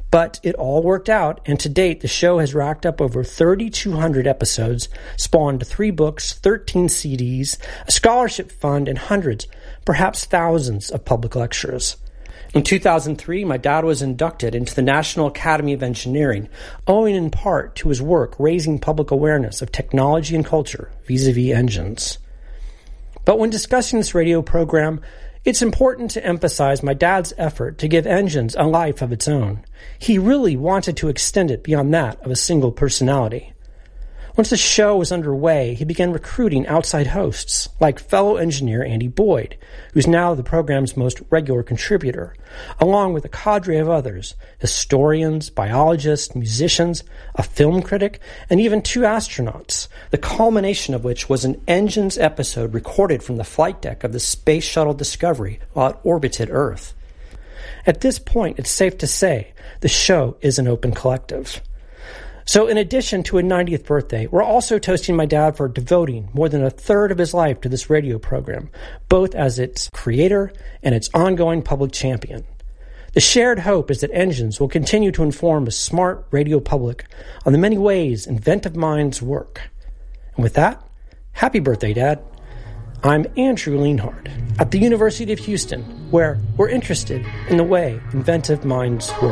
But it all worked out, and to date, the show has racked up over 3,200 episodes, spawned 3 books, 13 CDs, a scholarship fund, and hundreds, perhaps thousands of public lectures. In 2003, my dad was inducted into the National Academy of Engineering, owing in part to his work raising public awareness of technology and culture vis-a-vis engines. But when discussing this radio program, it's important to emphasize my dad's effort to give engines a life of its own. He really wanted to extend it beyond that of a single personality. Once the show was underway, he began recruiting outside hosts, like fellow engineer Andy Boyd, who's now the program's most regular contributor, along with a cadre of others, historians, biologists, musicians, a film critic, and even 2 astronauts, the culmination of which was an Engines episode recorded from the flight deck of the Space Shuttle Discovery while it orbited Earth. At this point, it's safe to say the show is an open collective. So in addition to a 90th birthday, we're also toasting my dad for devoting more than a third of his life to this radio program, both as its creator and its ongoing public champion. The shared hope is that Engines will continue to inform a smart radio public on the many ways inventive minds work. And with that, happy birthday, Dad. I'm Andrew Lienhardt at the University of Houston, where we're interested in the way inventive minds work.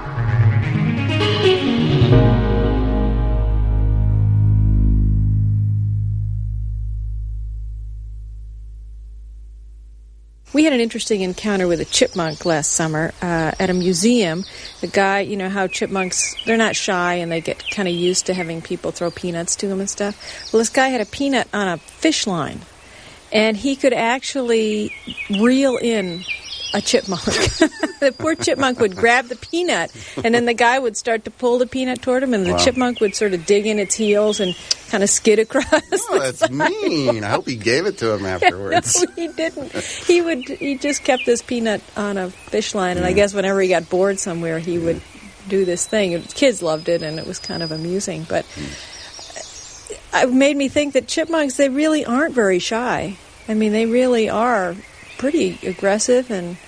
We had an interesting encounter with a chipmunk last summer at a museum. The guy, you know how chipmunks, they're not shy and they get kind of used to having people throw peanuts to them and stuff. Well, this guy had a peanut on a fish line, and he could actually reel in a chipmunk. The poor chipmunk would grab the peanut, and then the guy would start to pull the peanut toward him, and the chipmunk would sort of dig in its heels and kind of skid across. Oh, that's mean. I hope he gave it to him afterwards. No, he didn't. He just kept this peanut on a fish line, and I guess whenever he got bored somewhere, he would do this thing. Kids loved it, and it was kind of amusing. But it made me think that chipmunks, they really aren't very shy. I mean, they really are pretty aggressive and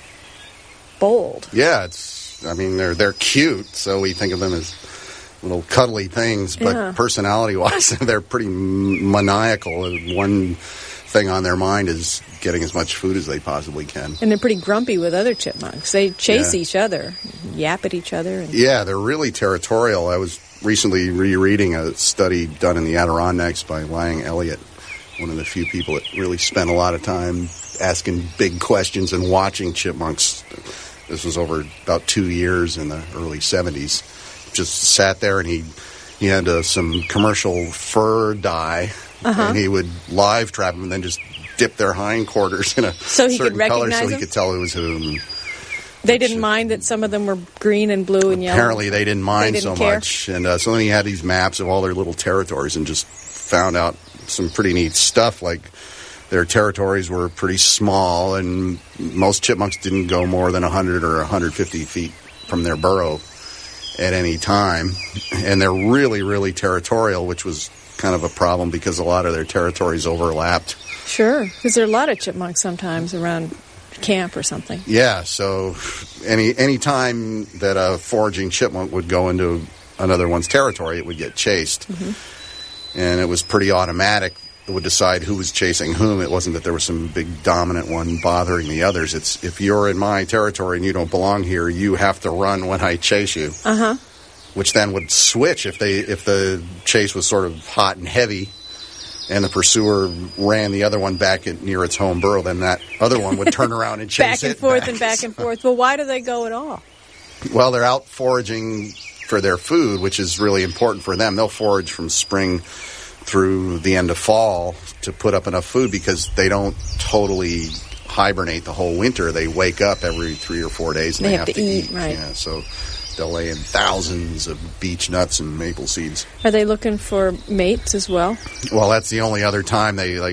bold. Yeah, they're cute, so we think of them as little cuddly things, but personality-wise, they're pretty maniacal. One thing on their mind is getting as much food as they possibly can. And they're pretty grumpy with other chipmunks. They chase each other, yap at each other. Yeah, they're really territorial. I was recently rereading a study done in the Adirondacks by Lang Elliott, one of the few people that really spent a lot of time asking big questions and watching chipmunks. This was over about 2 years in the early 70s. Just sat there, and he had some commercial fur dye, and he would live trap them and then just dip their hindquarters in a certain color so he could tell it was whom. They didn't mind that some of them were green and blue and yellow? Apparently they didn't mind so much. And so then he had these maps of all their little territories and just found out some pretty neat stuff, like their territories were pretty small, and most chipmunks didn't go more than 100 or 150 feet from their burrow at any time. And they're really, really territorial, which was kind of a problem because a lot of their territories overlapped. Sure, because there are a lot of chipmunks sometimes around camp or something. Yeah, so any time that a foraging chipmunk would go into another one's territory, it would get chased. And it was pretty automatic. It would decide who was chasing whom. It wasn't that there was some big dominant one bothering the others. It's, if you're in my territory and you don't belong here, you have to run when I chase you. Which then would switch if the chase was sort of hot and heavy and the pursuer ran the other one back near its home burrow, then that other one would turn around and chase it back and forth. Well, why do they go at all? Well, they're out foraging for their food, which is really important for them. They'll forage from spring through the end of fall to put up enough food because they don't totally hibernate the whole winter. They wake up every 3 or 4 days and they have to eat. Right. Yeah, so they'll lay in thousands of beech nuts and maple seeds. Are they looking for mates as well? Well, that's the only other time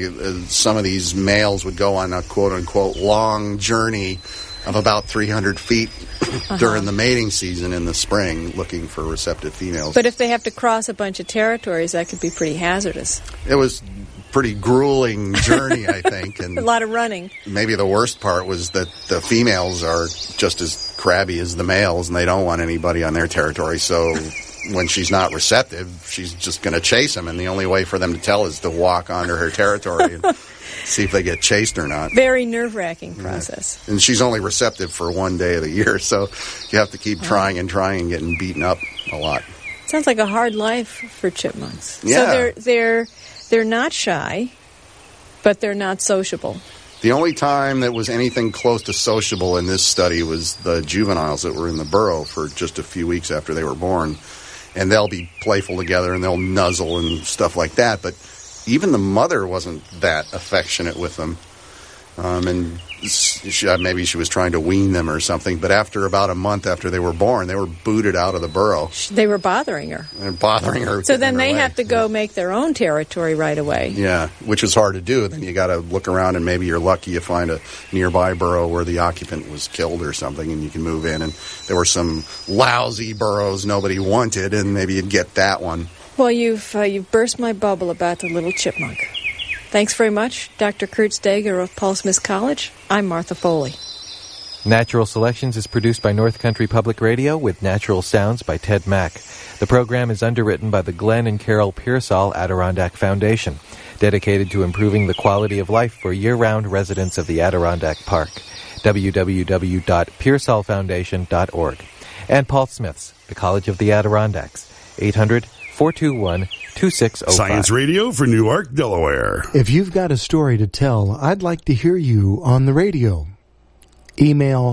some of these males would go on a quote-unquote long journey of about 300 feet during the mating season in the spring, looking for receptive females. But if they have to cross a bunch of territories, that could be pretty hazardous. It was pretty grueling journey, I think. And a lot of running. Maybe the worst part was that the females are just as crabby as the males, and they don't want anybody on their territory. So when she's not receptive, she's just going to chase them. And the only way for them to tell is to walk onto her territory and see if they get chased or not. Very nerve-wracking process. Yeah. And she's only receptive for one day of the year, so you have to keep trying and getting beaten up a lot. Sounds like a hard life for chipmunks. Yeah. So they're not shy, but they're not sociable. The only time that was anything close to sociable in this study was the juveniles that were in the burrow for just a few weeks after they were born. And they'll be playful together and they'll nuzzle and stuff like that. But even the mother wasn't that affectionate with them. And maybe she was trying to wean them or something. But after about a month after they were born, they were booted out of the burrow. They were bothering her. They're bothering her. So then they have to go make their own territory right away. Yeah, which is hard to do. Then you got to look around and maybe you're lucky you find a nearby burrow where the occupant was killed or something and you can move in. And there were some lousy burrows nobody wanted and maybe you'd get that one. Well, you've burst my bubble about the little chipmunk. Thanks very much, Dr. Kurt Steger of Paul Smith College. I'm Martha Foley. Natural Selections is produced by North Country Public Radio with natural sounds by Ted Mack. The program is underwritten by the Glenn and Carol Pearsall Adirondack Foundation, dedicated to improving the quality of life for year-round residents of the Adirondack Park. www.pearsallfoundation.org. And Paul Smith's, the College of the Adirondacks, 800-421-2605. Science Radio for Newark, Delaware. If you've got a story to tell, I'd like to hear you on the radio. Email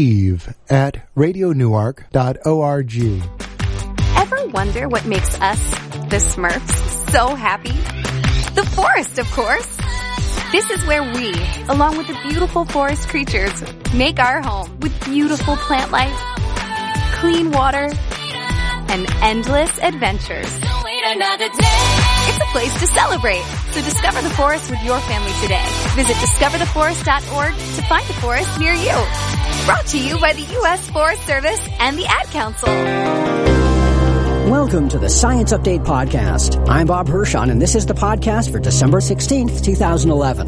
steve@radionewark.org. Ever wonder what makes us, the Smurfs, so happy? The forest, of course. This is where we, along with the beautiful forest creatures, make our home with beautiful plant life, clean water, and endless adventures. It's a place to celebrate, so discover the forest with your family today. Visit discovertheforest.org to find a forest near you. Brought to you by the U.S. Forest Service and the Ad Council. Welcome to the Science Update Podcast. I'm Bob Hirschon, and this is the podcast for December 16th, 2011.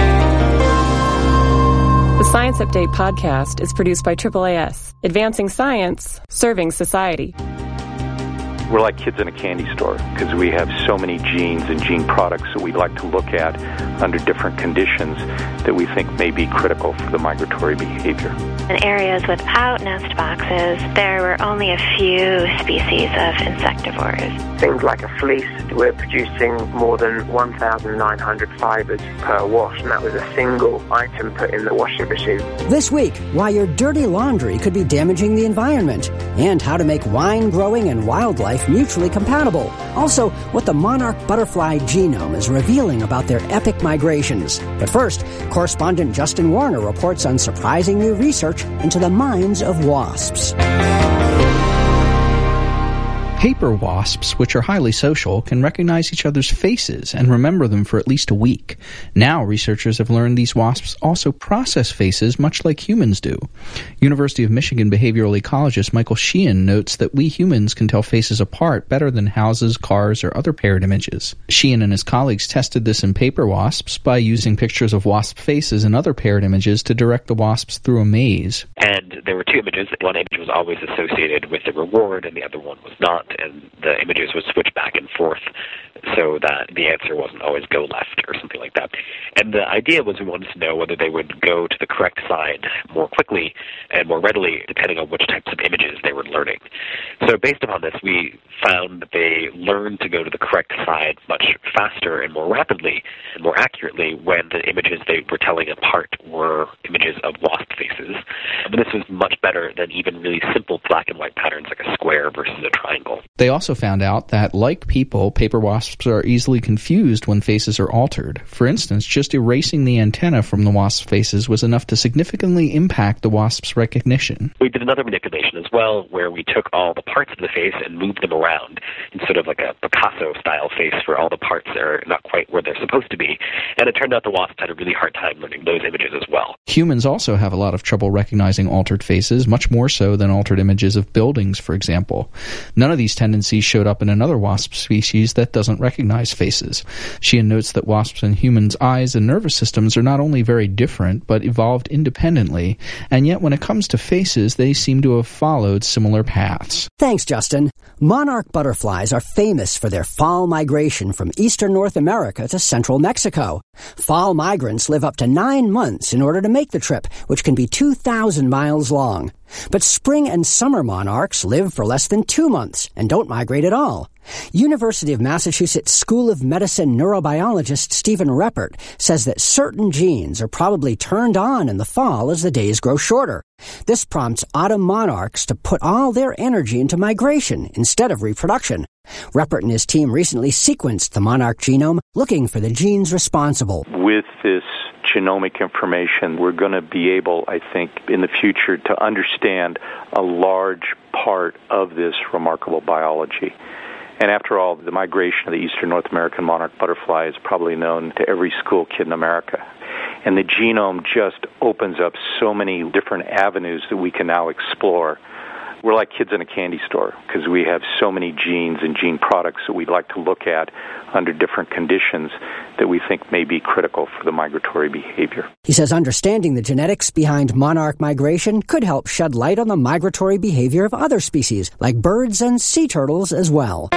The Science Update Podcast is produced by AAAS, advancing science, serving society. We're like kids in a candy store because we have so many genes and gene products that we like to look at under different conditions that we think may be critical for the migratory behavior. In areas without nest boxes, there were only a few species of insectivores. Things like a fleece, we're producing more than 1,900 fibers per wash, and that was a single item put in the washing machine. This week, why your dirty laundry could be damaging the environment, and how to make wine growing and wildlife mutually compatible. Also, what the monarch butterfly genome is revealing about their epic migrations. But first, correspondent Justin Warner reports on surprising new research into the minds of wasps. Paper wasps, which are highly social, can recognize each other's faces and remember them for at least a week. Now, researchers have learned these wasps also process faces much like humans do. University of Michigan behavioral ecologist Michael Sheehan notes that we humans can tell faces apart better than houses, cars, or other paired images. Sheehan and his colleagues tested this in paper wasps by using pictures of wasp faces and other paired images to direct the wasps through a maze. And there were two images. One image was always associated with the reward, and the other one was not. And the images would switch back and forth so that the answer wasn't always go left or something like that. And the idea was we wanted to know whether they would go to the correct side more quickly and more readily depending on which types of images they were learning. So based upon this, we found that they learned to go to the correct side much faster and more rapidly and more accurately when the images they were telling apart were images of wasp faces. But this was much better than even really simple black and white patterns like a square versus a triangle. They also found out that, like people, paper wasps are easily confused when faces are altered. For instance, just erasing the antenna from the wasp faces was enough to significantly impact the wasp's recognition. We did another manipulation as well, where we took all the parts of the face and moved them around in sort of like a Picasso-style face where all the parts are not quite where they're supposed to be. And it turned out the wasps had a really hard time learning those images as well. Humans also have a lot of trouble recognizing altered faces, much more so than altered images of buildings, for example. None of these tendencies showed up in another wasp species that doesn't doesn't recognize faces. Sheehan notes that wasps and humans' eyes and nervous systems are not only very different, but evolved independently, and yet when it comes to faces, they seem to have followed similar paths. Thanks, Justin. Monarch butterflies are famous for their fall migration from eastern North America to central Mexico. Fall migrants live up to 9 months in order to make the trip, which can be 2,000 miles long. But spring and summer monarchs live for less than 2 months and don't migrate at all. University of Massachusetts School of Medicine neurobiologist Stephen Reppert says that certain genes are probably turned on in the fall as the days grow shorter. This prompts autumn monarchs to put all their energy into migration instead of reproduction. Reppert and his team recently sequenced the monarch genome looking for the genes responsible. With this genomic information, we're going to be able, I think, in the future to understand a large part of this remarkable biology. And after all, the migration of the eastern North American monarch butterfly is probably known to every school kid in America. And the genome just opens up so many different avenues that we can now explore. We're like kids in a candy store because we have so many genes and gene products that we'd like to look at under different conditions that we think may be critical for the migratory behavior. He says understanding the genetics behind monarch migration could help shed light on the migratory behavior of other species, like birds and sea turtles as well.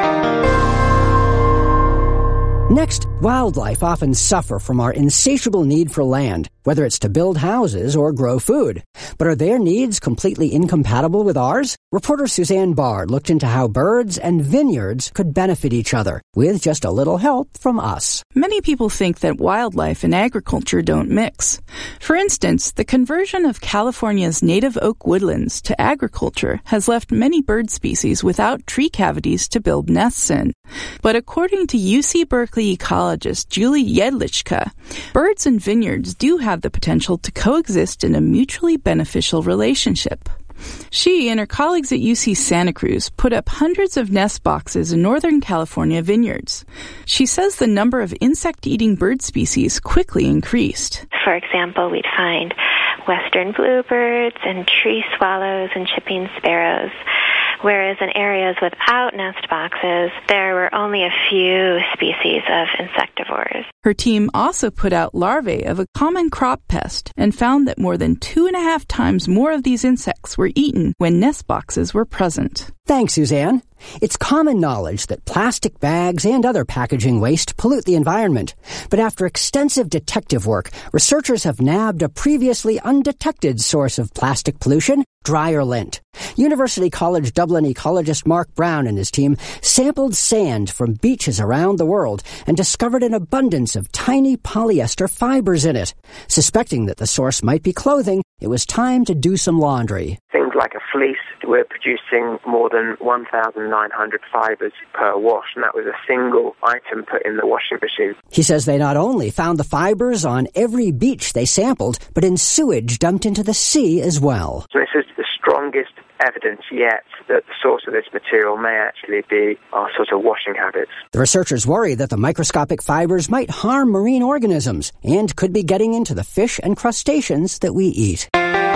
Next, wildlife often suffer from our insatiable need for land, whether it's to build houses or grow food. But are their needs completely incompatible with ours? Reporter Suzanne Bard looked into how birds and vineyards could benefit each other, with just a little help from us. Many people think that wildlife and agriculture don't mix. For instance, the conversion of California's native oak woodlands to agriculture has left many bird species without tree cavities to build nests in. But according to UC Berkeley ecologist Julie Jedlichka, birds and vineyards do have the potential to coexist in a mutually beneficial relationship. She and her colleagues at UC Santa Cruz put up hundreds of nest boxes in Northern California vineyards. She says the number of insect-eating bird species quickly increased. For example, we'd find western bluebirds and tree swallows and chipping sparrows, whereas in areas without nest boxes, there were only a few species of insectivores. Her team also put out larvae of a common crop pest and found that more than 2.5 times more of these insects were eaten when nest boxes were present. Thanks, Suzanne. It's common knowledge that plastic bags and other packaging waste pollute the environment. But after extensive detective work, researchers have nabbed a previously undetected source of plastic pollution, dryer lint. University College Dublin ecologist Mark Brown and his team sampled sand from beaches around the world and discovered an abundance of tiny polyester fibers in it. Suspecting that the source might be clothing, it was time to do some laundry. Things like a fleece, we're producing more than 1,900 fibers per wash, and that was a single item put in the washing machine. He says they not only found the fibers on every beach they sampled, but in sewage dumped into the sea as well. So this is the strongest evidence yet that the source of this material may actually be our sort of washing habits. The researchers worry that the microscopic fibers might harm marine organisms and could be getting into the fish and crustaceans that we eat.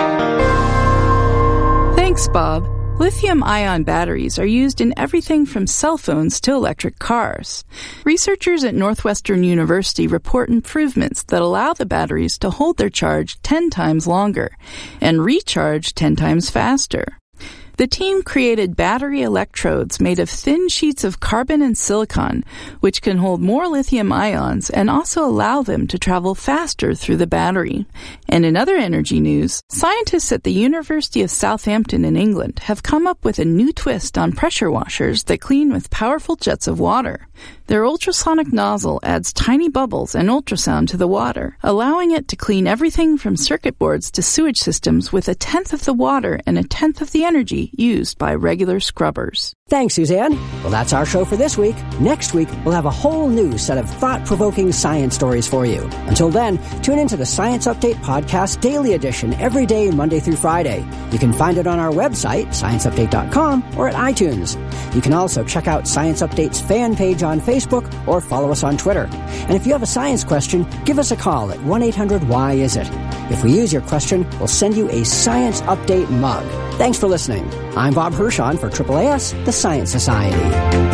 Thanks, Bob. Lithium-ion batteries are used in everything from cell phones to electric cars. Researchers at Northwestern University report improvements that allow the batteries to hold their charge 10 times longer and recharge 10 times faster. The team created battery electrodes made of thin sheets of carbon and silicon, which can hold more lithium ions and also allow them to travel faster through the battery. And in other energy news, scientists at the University of Southampton in England have come up with a new twist on pressure washers that clean with powerful jets of water. Their ultrasonic nozzle adds tiny bubbles and ultrasound to the water, allowing it to clean everything from circuit boards to sewage systems with 1/10 of the water and 1/10 of the energy used by regular scrubbers. Thanks, Suzanne. Well, that's our show for this week. Next week, we'll have a whole new set of thought-provoking science stories for you. Until then, tune into the Science Update Podcast Daily Edition every day, Monday through Friday. You can find it on our website, scienceupdate.com, or at iTunes. You can also check out Science Update's fan page on Facebook or follow us on Twitter. And if you have a science question, give us a call at 1-800-WHY-IS-IT. If we use your question, we'll send you a Science Update mug. Thanks for listening. I'm Bob Hirschon for AAAS, the Science Society.